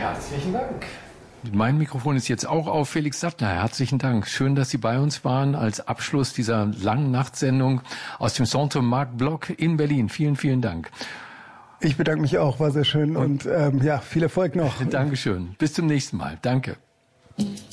Herzlichen Dank. Mein Mikrofon ist jetzt auch auf. Felix Sattler, herzlichen Dank. Schön, dass Sie bei uns waren als Abschluss dieser langen Nachtsendung aus dem Centre Marc Bloch in Berlin. Vielen, vielen Dank. Ich bedanke mich auch, war sehr schön und ja, viel Erfolg noch. Dankeschön. Bis zum nächsten Mal. Danke.